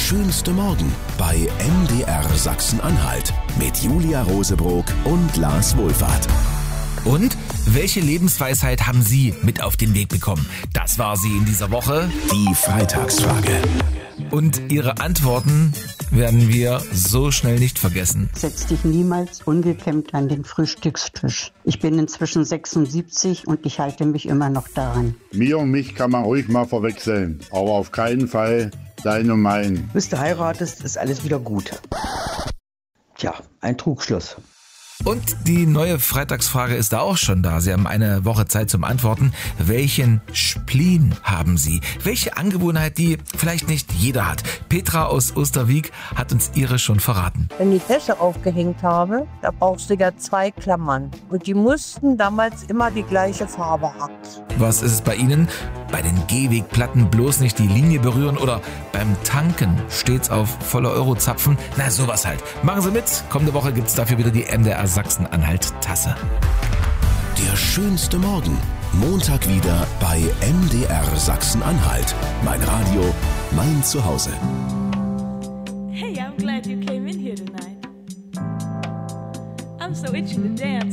schönste Morgen bei MDR Sachsen-Anhalt mit Julia Rosebrock und Lars Wohlfahrt. Und welche Lebensweisheit haben Sie mit auf den Weg bekommen? Das war sie in dieser Woche. Die Freitagsfrage. Und Ihre Antworten werden wir so schnell nicht vergessen. Setz dich niemals ungekämmt an den Frühstückstisch. Ich bin inzwischen 76 und ich halte mich immer noch daran. Mir und mich kann man ruhig mal verwechseln, aber auf keinen Fall dein und mein. Bis du heiratest, ist alles wieder gut. Tja, ein Trugschluss. Und die neue Freitagsfrage ist da auch schon da. Sie haben eine Woche Zeit zum Antworten. Welchen Spleen haben Sie? Welche Angewohnheit, die vielleicht nicht jeder hat? Petra aus Osterwieck hat uns ihre schon verraten. Wenn ich Wäsche aufgehängt habe, da brauchst du ja 2 Klammern. Und die mussten damals immer die gleiche Farbe haben. Was ist es bei Ihnen? Bei den Gehwegplatten bloß nicht die Linie berühren oder beim Tanken stets auf volle Euro zapfen? Na, sowas halt. Machen Sie mit. Kommende Woche gibt's dafür wieder die MDR Sachsen-Anhalt-Tasse. Der schönste Morgen. Montag wieder bei MDR Sachsen-Anhalt. Mein Radio, mein Zuhause. Hey, I'm glad you came in here tonight. I'm so itchy to dance.